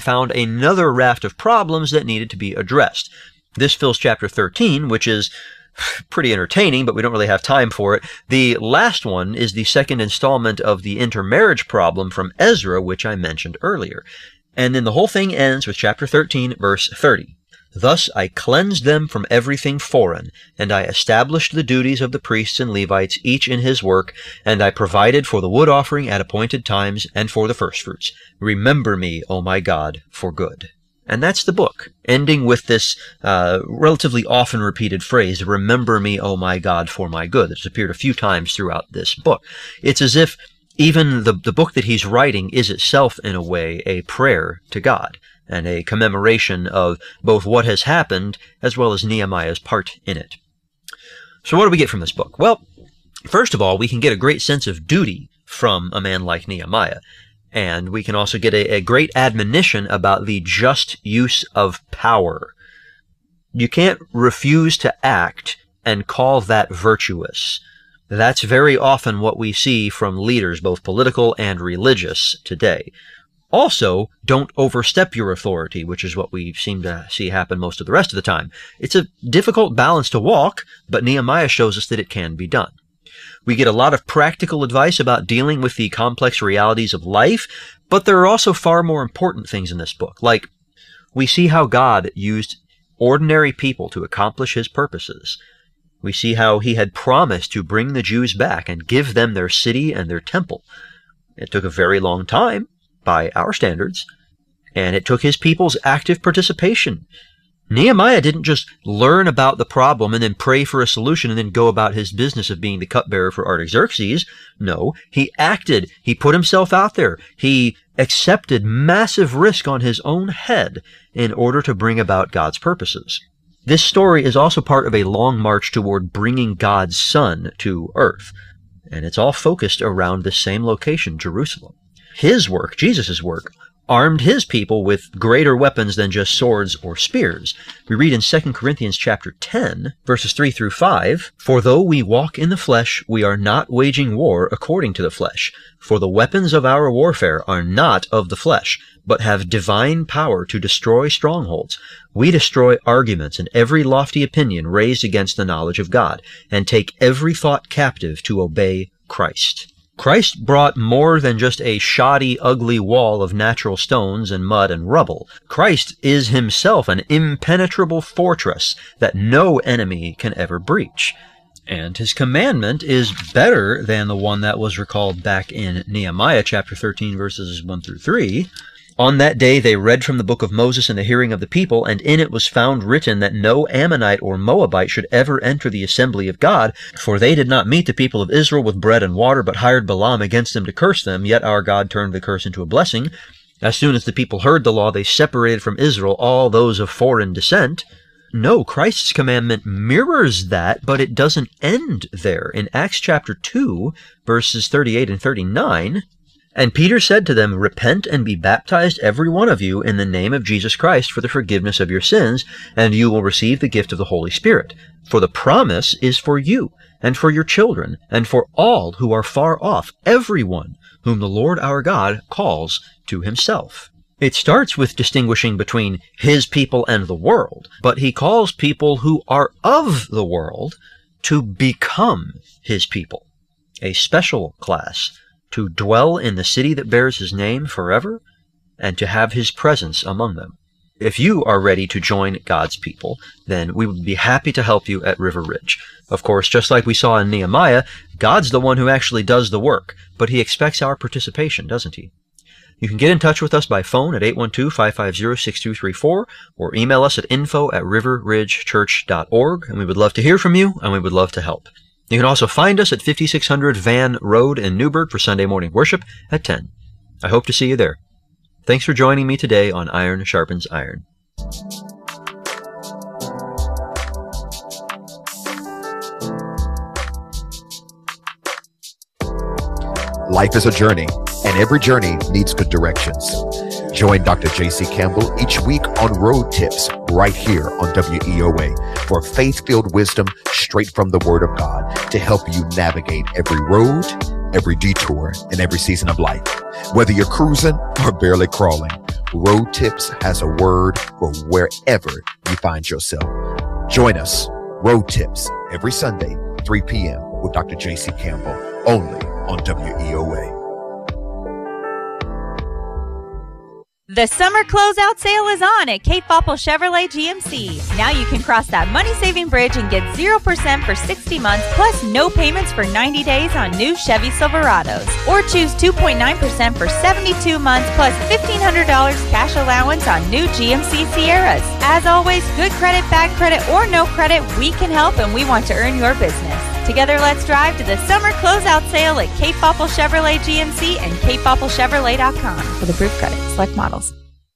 found another raft of problems that needed to be addressed. This fills chapter 13, which is pretty entertaining, but we don't really have time for it. The last one is the second installment of the intermarriage problem from Ezra, which I mentioned earlier. And then the whole thing ends with chapter 13, verse 30. Thus I cleansed them from everything foreign, and I established the duties of the priests and Levites, each in his work, and I provided for the wood offering at appointed times and for the firstfruits. Remember me, O my God, for good. And that's the book, ending with this relatively often repeated phrase, remember me, O my God, for my good. It's appeared a few times throughout this book. It's as if even the book that he's writing is itself, in a way, a prayer to God, and a commemoration of both what has happened as well as Nehemiah's part in it. So what do we get from this book? Well, first of all, we can get a great sense of duty from a man like Nehemiah. And we can also get a great admonition about the just use of power. You can't refuse to act and call that virtuous. That's very often what we see from leaders, both political and religious, today. Also, don't overstep your authority, which is what we seem to see happen most of the rest of the time. It's a difficult balance to walk, but Nehemiah shows us that it can be done. We get a lot of practical advice about dealing with the complex realities of life, but there are also far more important things in this book. Like, we see how God used ordinary people to accomplish his purposes. We see how he had promised to bring the Jews back and give them their city and their temple. It took a very long time, by our standards, and it took his people's active participation. Nehemiah didn't just learn about the problem and then pray for a solution and then go about his business of being the cupbearer for Artaxerxes. No, he acted. He put himself out there. He accepted massive risk on his own head in order to bring about God's purposes. This story is also part of a long march toward bringing God's Son to earth, and it's all focused around the same location, Jerusalem. His work, Jesus' work, armed his people with greater weapons than just swords or spears. We read in 2 Corinthians chapter 10, verses 3 through 5, For though we walk in the flesh, we are not waging war according to the flesh. For the weapons of our warfare are not of the flesh, but have divine power to destroy strongholds. We destroy arguments and every lofty opinion raised against the knowledge of God, and take every thought captive to obey Christ. Christ brought more than just a shoddy, ugly wall of natural stones and mud and rubble. Christ is himself an impenetrable fortress that no enemy can ever breach. And his commandment is better than the one that was recalled back in Nehemiah chapter 13, verses 1 through 3. On that day they read from the book of Moses in the hearing of the people, and in it was found written that no Ammonite or Moabite should ever enter the assembly of God, for they did not meet the people of Israel with bread and water, but hired Balaam against them to curse them, yet our God turned the curse into a blessing. As soon as the people heard the law, they separated from Israel all those of foreign descent. No, Christ's commandment mirrors that, but it doesn't end there. In Acts chapter 2, verses 38 and 39, And Peter said to them, Repent and be baptized every one of you in the name of Jesus Christ for the forgiveness of your sins, and you will receive the gift of the Holy Spirit. For the promise is for you, and for your children, and for all who are far off, everyone whom the Lord our God calls to himself. It starts with distinguishing between his people and the world, but he calls people who are of the world to become his people, a special class, to dwell in the city that bears his name forever, and to have his presence among them. If you are ready to join God's people, then we would be happy to help you at River Ridge. Of course, just like we saw in Nehemiah, God's the one who actually does the work, but he expects our participation, doesn't he? You can get in touch with us by phone at 812-550-6234 or email us at info@riverridgechurch.org, and we would love to hear from you, and we would love to help. You can also find us at 5600 Van Road in Newburgh for Sunday morning worship at 10. I hope to see you there. Thanks for joining me today on Iron Sharpens Iron. Life is a journey, and every journey needs good directions. Join Dr. J.C. Campbell each week on Road Tips right here on WEOA for faith-filled wisdom straight from the Word of God to help you navigate every road, every detour, and every season of life. Whether you're cruising or barely crawling, Road Tips has a word for wherever you find yourself. Join us, Road Tips, every Sunday, 3 p.m. with Dr. J.C. Campbell, only on WEOA. The summer closeout sale is on at Cape Popple Chevrolet GMC. Now you can cross that money-saving bridge and get 0% for 60 months, plus no payments for 90 days on new Chevy Silverados. Or choose 2.9% for 72 months, plus $1,500 cash allowance on new GMC Sierras. As always, good credit, bad credit, or no credit, we can help and we want to earn your business. Together, let's drive to the summer closeout sale at Cape Popple Chevrolet GMC and CapePoppleChevrolet.com for the approved credit. Select models.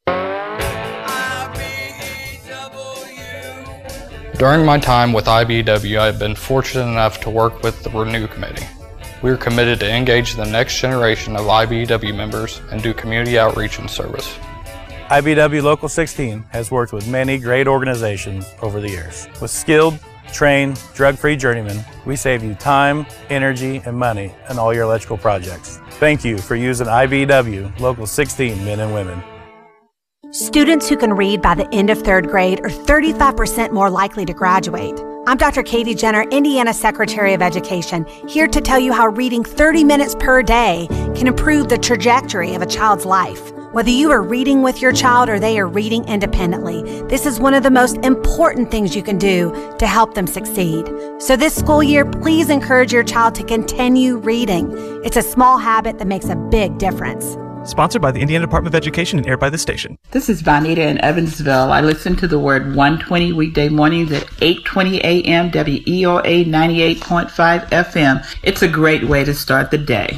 During my time with IBEW, I have been fortunate enough to work with the Renew Committee. We are committed to engage the next generation of IBEW members and do community outreach and service. IBEW Local 16 has worked with many great organizations over the years. With skilled, trained, drug-free journeymen, we save you time, energy, and money on all your electrical projects. Thank you for using IBEW Local 16 men and women. Students who can read by the end of third grade are 35% more likely to graduate. I'm Dr. Katie Jenner, Indiana Secretary of Education, here to tell you how reading 30 minutes per day can improve the trajectory of a child's life. Whether you are reading with your child or they are reading independently, this is one of the most important things you can do to help them succeed. So this school year, please encourage your child to continue reading. It's a small habit that makes a big difference. Sponsored by the Indiana Department of Education and aired by the station. This is Bonita in Evansville. I listen to the Word 120 weekday mornings at 8:20 a.m. WEOA 98.5 FM. It's a great way to start the day.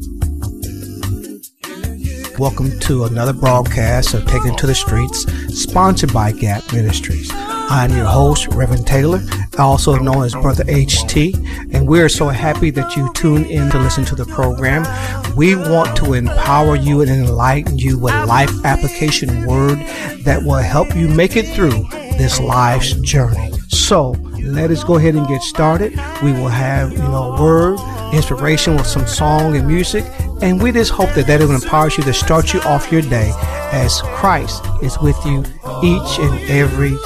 Welcome to another broadcast of Taking It to the Streets, sponsored by Gap Ministries. I'm your host, Reverend Taylor, also known as Brother HT, and we're so happy that you tune in to listen to the program. We want to empower you and enlighten you with life application word that will help you make it through this life's journey. So let us go ahead and get started. We will have, word, inspiration with some song and music, and we just hope that will empower you to start you off your day as Christ is with you each and every